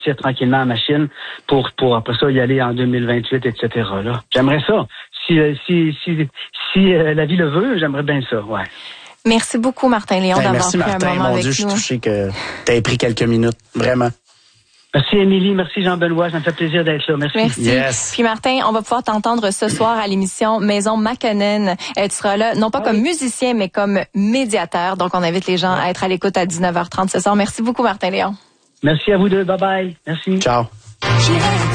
tranquillement à la machine pour après ça y aller en 2028, etc. Là. J'aimerais ça. Si la vie le veut, j'aimerais bien ça, ouais. Merci beaucoup, Martin Léon, d'avoir merci, pris Martin, un moment avec Dieu, nous. Je suis touché que tu aies pris quelques minutes, vraiment. Merci, Émilie. Merci, Jean-Benoît. Ça me fait plaisir d'être là. Merci. Merci. Yes. Puis, Martin, on va pouvoir t'entendre ce soir à l'émission Maison Mackinnon. Tu seras là, non pas comme musicien, mais comme médiateur. Donc, on invite les gens à être à l'écoute à 19h30 ce soir. Merci beaucoup, Martin Léon. Merci à vous deux. Bye-bye. Merci. Ciao.